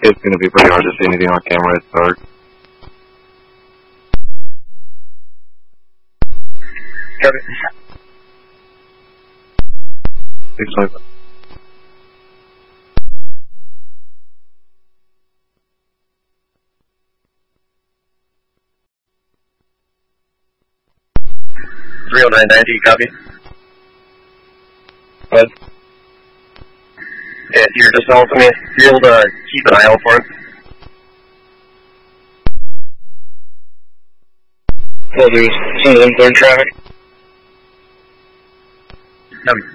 It's going to be pretty hard to see anything on camera. It's dark. Copy. 625. Copy. What? Yeah, you're just telling me field, keep an eye out for it. Well, there's some of them clearing traffic. Copy.